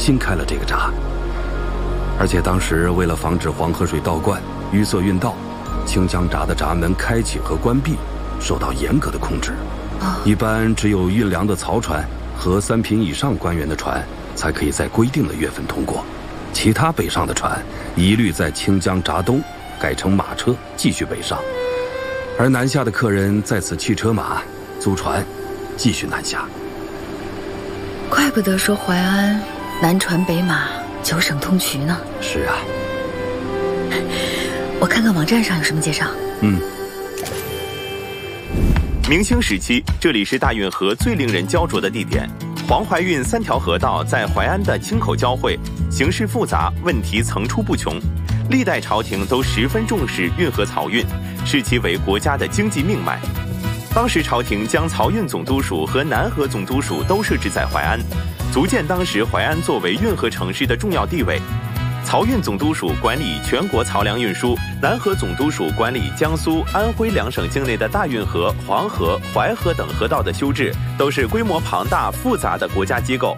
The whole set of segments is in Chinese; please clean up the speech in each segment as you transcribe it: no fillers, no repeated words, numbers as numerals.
新开了这个闸。而且当时为了防止黄河水倒灌、淤塞运道，清江闸的闸门开启和关闭受到严格的控制。一般只有运粮的漕船和3品以上官员的船才可以在规定的月份通过，其他北上的船一律在清江闸东改乘马车继续北上，而南下的客人在此弃车马，租船继续南下。 怪不得说淮安南船北马，9省通衢呢。 是啊， 我看看网站上有什么介绍。 明清时期，这里是大运河最令人焦灼的地点。黄淮运3条河道在淮安的青口交汇，形势复杂，问题层出不穷。历代朝廷都十分重视运河漕运，视其为国家的经济命脉。当时朝廷将漕运总督署和南河总督署都设置在淮安，足见当时淮安作为运河城市的重要地位。漕运总督署管理全国漕粮运输，南河总督署管理江苏、安徽2省境内的大运河、黄河、淮河等河道的修治，都是规模庞大复杂的国家机构。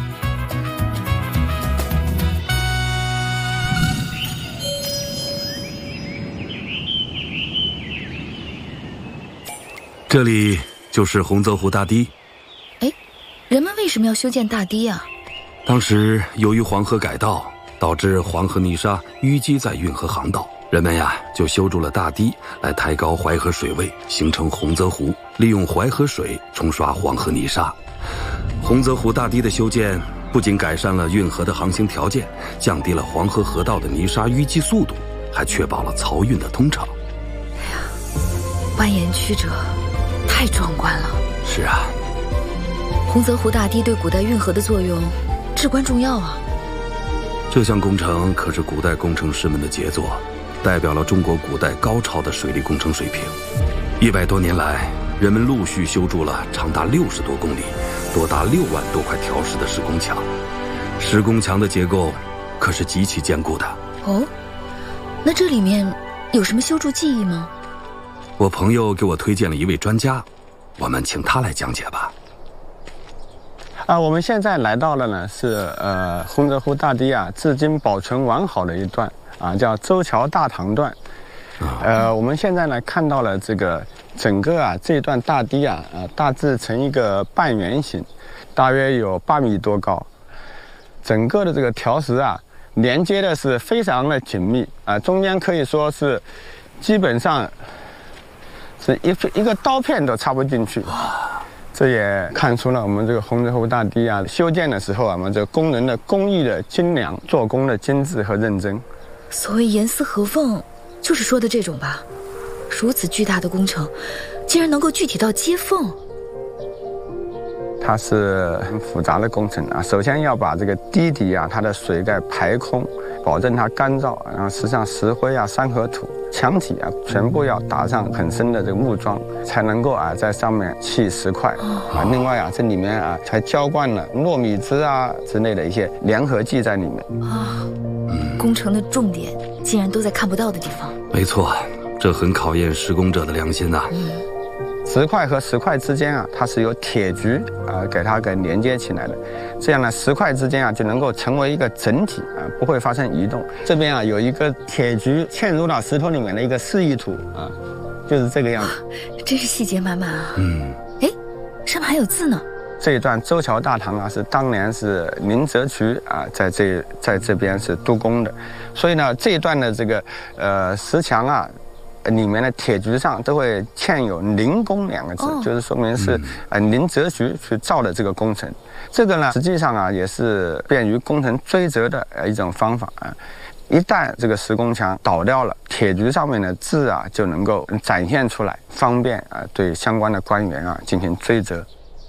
这里就是洪泽湖大堤。 人们为什么要修建大堤啊？ 当时由于黄河改道，导致黄河泥沙淤积在运河航道，人们就修筑了大堤来抬高淮河水位，形成洪泽湖，利用淮河水冲刷黄河泥沙。洪泽湖大堤的修建不仅改善了运河的航行条件，降低了黄河河道的泥沙淤积速度，还确保了漕运的通畅。 蜿蜒曲折，太壮观了。 是啊， 洪泽湖大堤对古代运河的作用至关重要啊。 这项工程可是古代工程师们的杰作，代表了中国古代高超的水利工程水平。100多年来，人们陆续修筑了长达60多公里、多达6万多块条石的石拱墙。石拱墙的结构可是极其坚固的。 那这里面有什么修筑技艺吗？ 我朋友给我推荐了一位专家，我们请他来讲解吧。 我们现在来到了呢是洪泽湖大堤至今保存完好的一段叫周桥大塘段。我们现在呢看到了这个整个这段大堤大致呈一个半圆形，大约有8米多高。整个的这个条石连接的是非常的紧密中间可以说是基本上是一个刀片都插不进去。这也看出了我们这个洪泽湖大堤修建的时候我们这工人的工艺的精良，做工的精致和认真。 所谓严丝合缝，就是说的这种吧？如此巨大的工程，竟然能够具体到接缝。 它是很复杂的工程首先要把这个堤底它的水盖排空，保证它干燥，然后实际上石灰山河土墙体全部要打上很深的这个木桩，才能够在上面砌石块另外这里面还浇灌了糯米汁之类的一些粘合剂在里面工程的重点竟然都在看不到的地方。 没错，这很考验施工者的良心石块和石块之间它是由铁局给它给连接起来的，这样呢石块之间就能够成为一个整体不会发生移动。这边有一个铁局嵌入到石头里面的一个示意图就是这个样子。 真是细节满满上面还有字呢。 这一段周桥大塘是当年是林则渠在这边是督工的，所以呢这一段的这个石墙里面的铁局上都会嵌有林工2个字就是说明是林则渠去造的这个工程。这个呢实际上也是便于工程追责的一种方法一旦这个石拱墙倒掉了，铁局上面的字就能够展现出来，方便对相关的官员进行追责。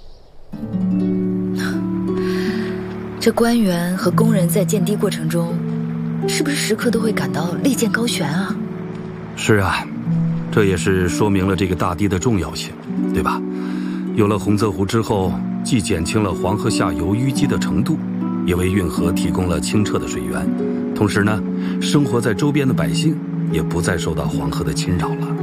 这官员和工人在建堤过程中，是不是时刻都会感到利剑高悬是这也是说明了这个大堤的重要性，对吧？有了洪泽湖之后，既减轻了黄河下游淤积的程度，也为运河提供了清澈的水源。同时呢，生活在周边的百姓也不再受到黄河的侵扰了。